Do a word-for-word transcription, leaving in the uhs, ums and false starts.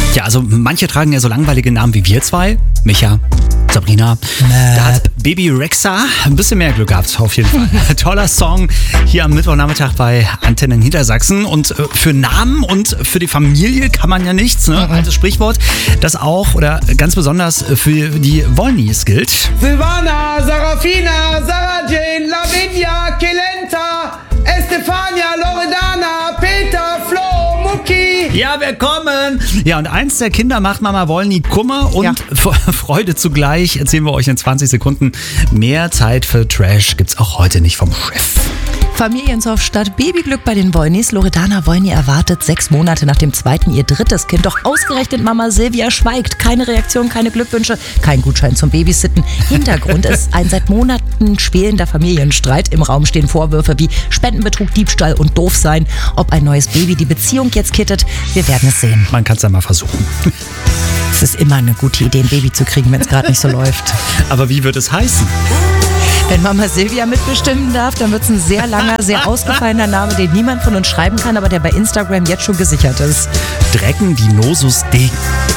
Ja, also manche tragen ja so langweilige Namen wie wir zwei. Micha, Sabrina. Da hat Baby Rexha ein bisschen mehr Glück gehabt, auf jeden Fall. Toller Song hier am Mittwochnachmittag bei Antenne in Niedersachsen. Und für Namen und für die Familie kann man ja nichts, ne? Mhm. Altes Sprichwort, das auch oder ganz besonders für die Wollnies gilt. Silvana, Sarafina, Sarah Jane, Lavinia, Kelenta, Estefania, Loredana, Peter, Flo, Mucki. Ja, wir kommen! Ja, und eins der Kinder macht Mama Wollny Kummer und ja. Freude zugleich. Erzählen wir euch in zwanzig Sekunden. Mehr Zeit für Trash gibt's auch heute nicht vom Chef. Familienzoff statt Babyglück bei den Wollnys. Loredana Wollny erwartet sechs Monate nach dem zweiten ihr drittes Kind. Doch ausgerechnet Mama Silvia schweigt. Keine Reaktion, keine Glückwünsche, kein Gutschein zum Babysitten. Hintergrund ist ein seit Monaten schwelender Familienstreit. Im Raum stehen Vorwürfe wie Spendenbetrug, Diebstahl und Doofsein. Ob ein neues Baby die Beziehung jetzt kittet, wir werden es sehen. Man kann es ja mal versuchen. Es ist immer eine gute Idee, ein Baby zu kriegen, wenn es gerade nicht so läuft. Aber wie wird es heißen? Wenn Mama Silvia mitbestimmen darf, dann wird es ein sehr langer, sehr ausgefallener Name, den niemand von uns schreiben kann, aber der bei Instagram jetzt schon gesichert ist. Drecken Dinosus Degen.